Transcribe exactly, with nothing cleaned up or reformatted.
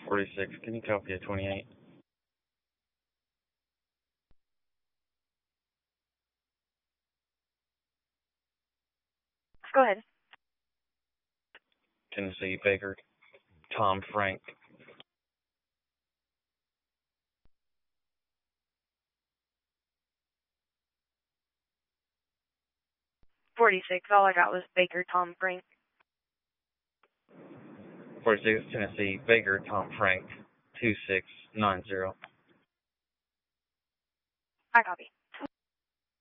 forty-six, can you copy a twenty-eight? Go ahead. Tennessee, Baker, Tom Frank. forty-six, all I got was Baker, Tom Frank. forty-six, Tennessee, Baker, Tom Frank, two six nine zero. I copy.